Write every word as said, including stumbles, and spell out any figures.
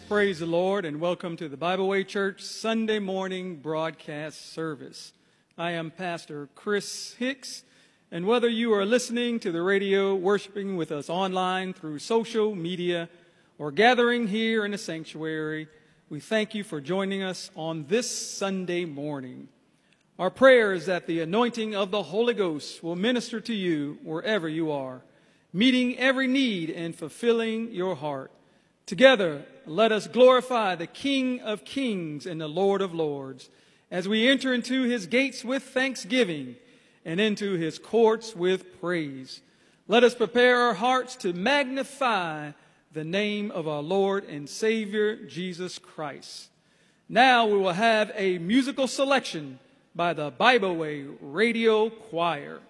Praise the Lord and welcome to the Bible Way Church Sunday morning broadcast service. I am Pastor Chris Hicks, and whether you are listening to the radio, worshiping with us online through social media, or gathering here in the sanctuary, we thank you for joining us on this Sunday morning. Our prayer is that the anointing of the Holy Ghost will minister to you wherever you are, meeting every need and fulfilling your heart. Together, let us glorify the King of Kings and the Lord of Lords as we enter into his gates with thanksgiving and into his courts with praise. Let us prepare our hearts to magnify the name of our Lord and Savior, Jesus Christ. Now we will have a musical selection by the Bible Way Radio Choir.